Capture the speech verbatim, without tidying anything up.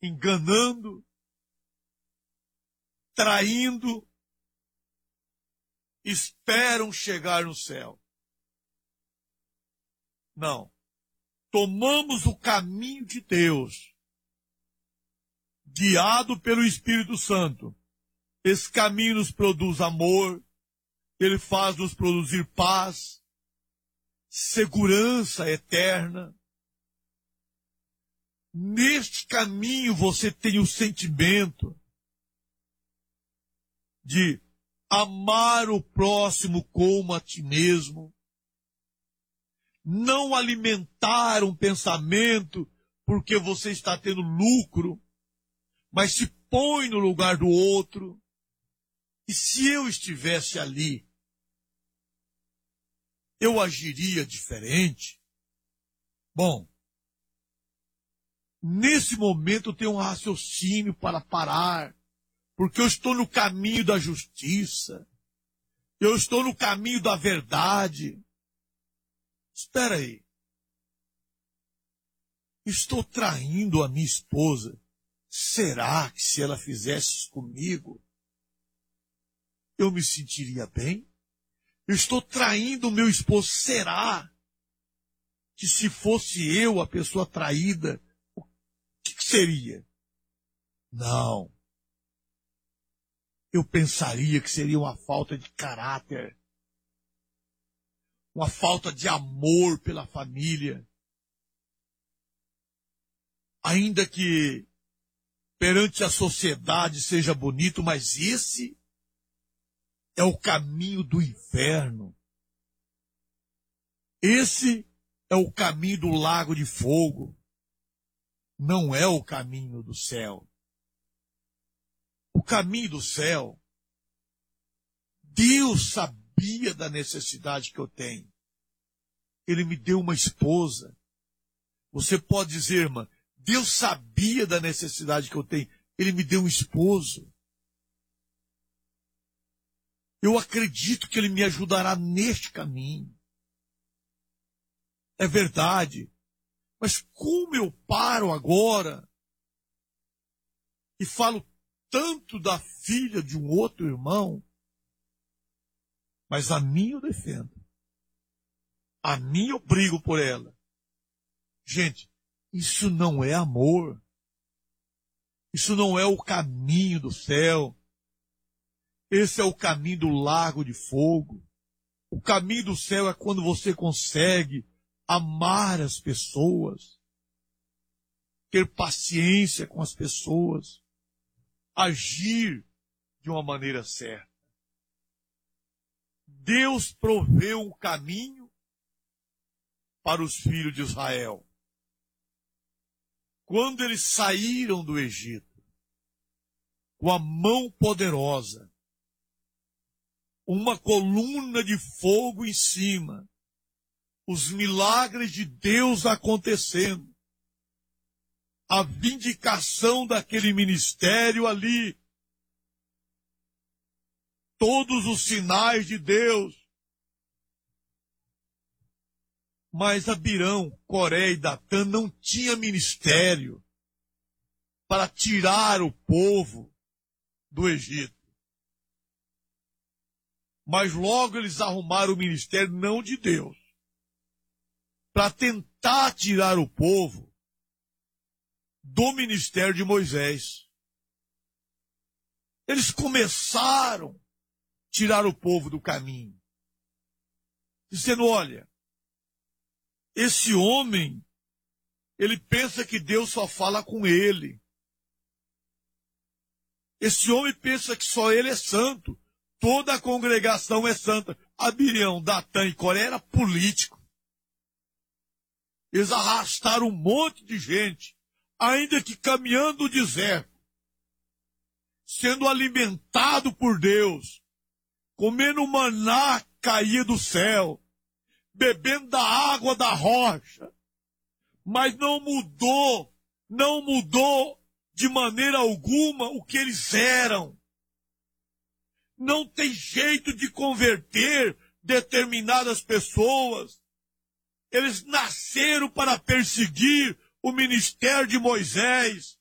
enganando, traindo, esperam chegar no céu. Não. Tomamos o caminho de Deus, guiado pelo Espírito Santo. Esse caminho nos produz amor, ele faz nos produzir paz, segurança eterna. Neste caminho você tem o sentimento de amar o próximo como a ti mesmo, não alimentar um pensamento porque você está tendo lucro, mas se põe no lugar do outro. E se eu estivesse ali, eu agiria diferente? Bom, nesse momento eu tenho um raciocínio para parar, porque eu estou no caminho da justiça, eu estou no caminho da verdade. Espera aí. Estou traindo a minha esposa. Será que se ela fizesse isso comigo, eu me sentiria bem? Eu estou traindo o meu esposo. Será que se fosse eu a pessoa traída, o que, que seria? Não. Eu pensaria que seria uma falta de caráter, uma falta de amor pela família. Ainda que perante a sociedade seja bonito, mas esse é o caminho do inferno. Esse é o caminho do lago de fogo. Não é o caminho do céu. O caminho do céu, Deus sabia da necessidade que eu tenho. Ele me deu uma esposa. Você pode dizer, irmã, Deus sabia da necessidade que eu tenho. Ele me deu um esposo. Eu acredito que Ele me ajudará neste caminho. É verdade. Mas como eu paro agora e falo tanto da filha de um outro irmão, mas a minha eu defendo. A minha eu brigo por ela. Gente, isso não é amor. Isso não é o caminho do céu. Esse é o caminho do lago de fogo. O caminho do céu é quando você consegue amar as pessoas, ter paciência com as pessoas, agir de uma maneira certa. Deus proveu um caminho para os filhos de Israel. Quando eles saíram do Egito, com a mão poderosa, uma coluna de fogo em cima, os milagres de Deus acontecendo, a vindicação daquele ministério ali, todos os sinais de Deus. Mas Abirão, Coré e Datã não tinha ministério para tirar o povo do Egito. Mas logo eles arrumaram o ministério não de Deus, para tentar tirar o povo do ministério de Moisés. Eles começaram a tirar o povo do caminho, dizendo, olha, esse homem, ele pensa que Deus só fala com ele. Esse homem pensa que só ele é santo. Toda a congregação é santa. Abirão, Datã e Coré era político. Eles arrastaram um monte de gente, ainda que caminhando o deserto, sendo alimentado por Deus, comendo maná que caía do céu, bebendo da água da rocha, mas não mudou, não mudou de maneira alguma o que eles eram. Não tem jeito de converter determinadas pessoas. Eles nasceram para perseguir o ministério de Moisés.